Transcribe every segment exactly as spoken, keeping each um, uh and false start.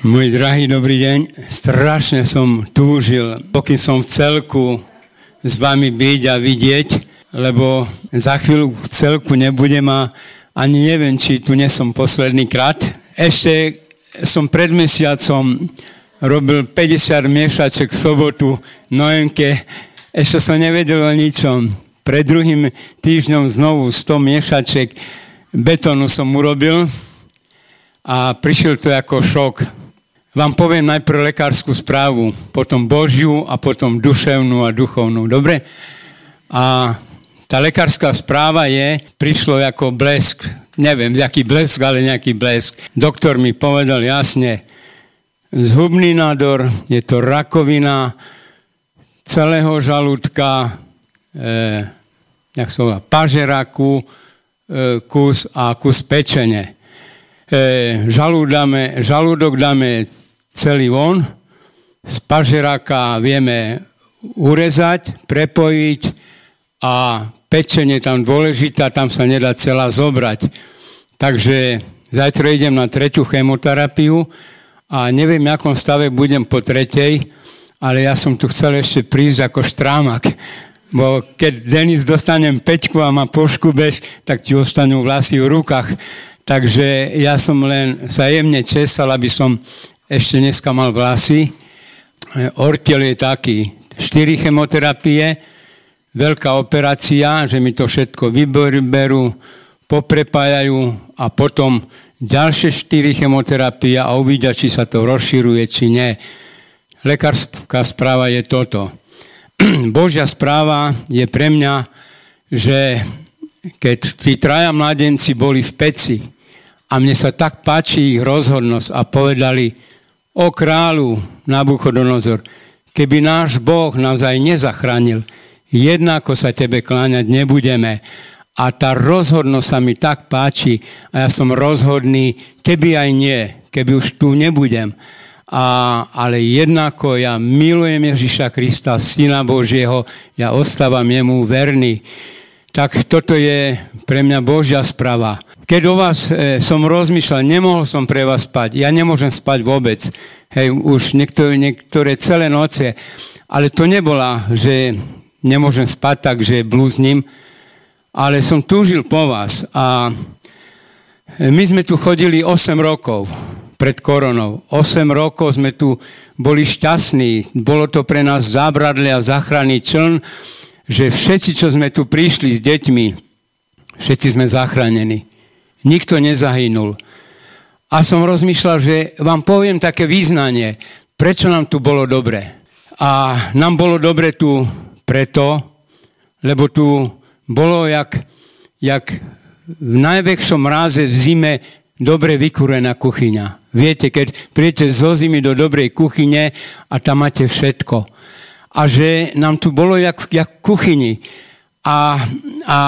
Môj drahý, dobrý deň. Strašne som túžil, pokým som v celku s vami byť a vidieť, lebo za chvíľu v celku nebudem a ani neviem, či tu nie som posledný krát. Ešte som pred mesiacom robil päťdesiat miešaček v sobotu v Noemke. Ešte som nevedel o ničom. Pred druhým týždňom znovu sto miešaček betónu som urobil a prišiel to ako šok. Vám poviem najprv lekárskú správu, potom Božiu a potom duševnú a duchovnú. Dobre? A tá lekárska správa je, prišlo ako blesk. Neviem, aký blesk, ale nejaký blesk. Doktor mi povedal jasne, zhubný nádor, je to rakovina celého žalúdka, e, jak sa volá, pažeraku, e, kus a kus pečene. E, žalúdame, žalúdok dáme celý von, z pažeráka vieme urezať, prepojiť a pečenie tam dôležitá, tam sa nedá celá zobrať. Takže zajtra idem na tretiu chemoterapiu a neviem, v akom stave budem po tretej, ale ja som tu chcel ešte prísť ako štrámak. Bo keď Denis dostanem peťku a ma poškubeš, tak ti ostanú vlasy v rukách. Takže ja som len sa jemne česal, aby som ešte dneska mal vlasy. Ortiel je taký. Štyri chemoterapie, veľká operácia, že mi to všetko vyberú, poprepájajú a potom ďalšie štyri chemoterapie a uvidia, či sa to rozširuje, či nie. Lekárska správa je toto. Božia správa je pre mňa, že keď tí traja mladenci boli v peci a mne sa tak páči ich rozhodnosť a povedali, o kráľu Nabuchodonozor, keby náš Boh nás aj nezachránil, jednako sa tebe kláňať nebudeme. A tá rozhodnosť sa mi tak páči a ja som rozhodný, keby aj nie, keby už tu nebudem. A, ale jednako ja milujem Ježiša Krista, Syna Božieho, ja ostávam jemu verný. Tak toto je pre mňa Božia správa. Keď o vás e, som rozmýšľal, nemohol som pre vás spať. Ja nemôžem spať vôbec. Hej, už niektoré, niektoré celé noce. Ale to nebola, že nemôžem spať tak, že blúznim. Ale som túžil po vás. A my sme tu chodili osem rokov pred koronou. osem rokov sme tu boli šťastní. Bolo to pre nás zábradlie a záchranný čln, že všetci, čo sme tu prišli s deťmi, všetci sme zachránení. Nikto nezahynul. A som rozmýšľal, že vám poviem také význanie, prečo nám tu bolo dobre. A nám bolo dobre tu preto, lebo tu bolo jak, jak v najväčšom mráze v zime dobre vykúrená kuchyňa. Viete, keď príjete zo zimy do dobrej kuchyne a tam máte všetko. A že nám tu bolo jak, jak v kuchyni. A, a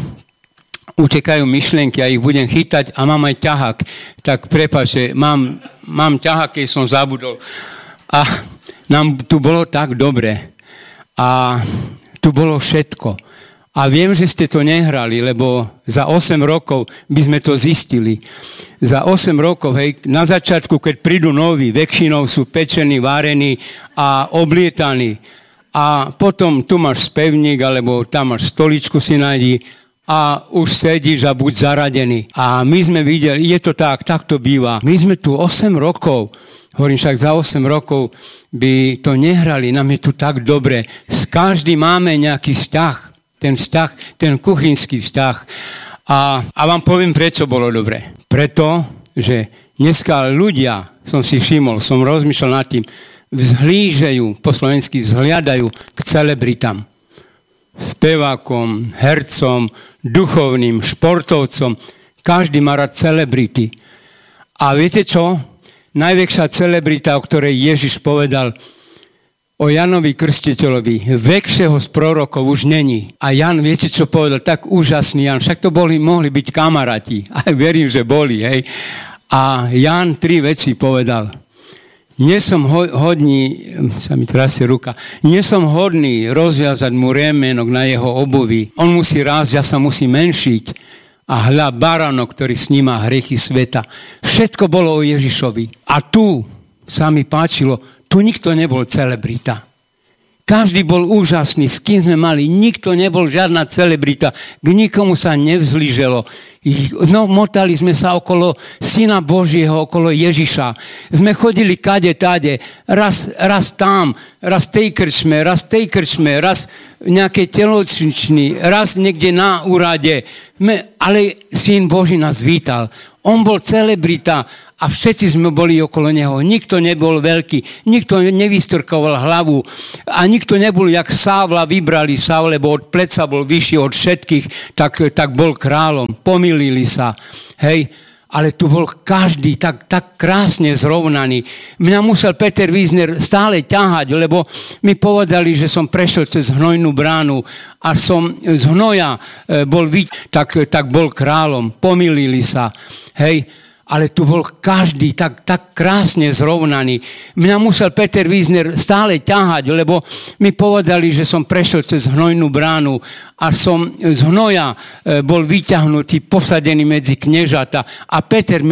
utekajú myšlienky, ja ich budem chytať a mám aj ťahák. Tak prepáčte, mám, mám ťahák, keď som zabudol. A nám tu bolo tak dobre. A tu bolo všetko. A viem, že ste to nehrali, lebo za osem rokov by sme to zistili. Za osem rokov, hej, na začiatku, keď prídu noví, väčšinou sú pečení, varení a oblietaní. A potom tu máš spevník, alebo tam máš stoličku si nájdi a už sedíš a buď zaradený. A my sme videli, je to tak, tak to býva. My sme tu osem rokov, hovorím však za osem rokov by to nehrali, nám je tu tak dobre. S každým máme nejaký vzťah. Ten vzťah, ten kuchynský vzťah. A, a vám poviem, prečo bolo dobre. Preto, že dneska ľudia, som si všimol, som rozmýšľal nad tým, vzhlížejú, po slovensky vzhliadajú k celebritám. Spevákom, hercom, duchovným, športovcom. Každý má rád celebrity. A viete čo? Najväčšia celebrita, o ktorej Ježiš povedal, o Janovi Krstiteľovi, väčšieho z prorokov už není. A Jan, viete, čo povedal? Tak úžasný Jan, však to boli, mohli byť kamaráti. A verím, že boli, hej. A Jan tri veci povedal. Nie som ho, hodný, sa mi trasie ruka, nie som hodný rozviazať mu rémenok na jeho obuvi. On musí rásť, ja sa musím menšiť. A hľa baránok, ktorý sníma hriechy sveta. Všetko bolo o Ježišovi. A tu sa mi páčilo, tu nikto nebol celebrita. Každý bol úžasný, s kým sme mali. Nikto nebol žiadna celebrita. K nikomu sa nevzlíželo. No, motali sme sa okolo Syna Božieho, okolo Ježiša. Sme chodili kade, tade. Raz, raz tam, raz tej krčme, raz tej krčme, raz v nejakej telocvični, raz niekde na úrade. Ale Syn Boží nás vítal. On bol celebrita a všetci sme boli okolo neho. Nikto nebol veľký, nikto nevystrkoval hlavu a nikto nebol, jak Sávla vybrali. Saul, lebo od pleca bol vyšší od všetkých, tak, tak bol kráľom. Pomýlili sa. Hej, ale tu bol každý tak, tak krásne zrovnaný. Mňa musel Peter Wiesner stále ťahať, lebo mi povedali, že som prešiel cez hnojnú bránu a som z hnoja bol vy, tak, tak bol kráľom. Pomýlili sa. Hej, ale tu bol každý tak, tak krásne zrovnaný. Mňa musel Peter Wiesner stále ťahať, lebo mi povedali, že som prešiel cez hnojnú bránu a som z hnoja bol vyťahnutý, posadený medzi kniežata. A Peter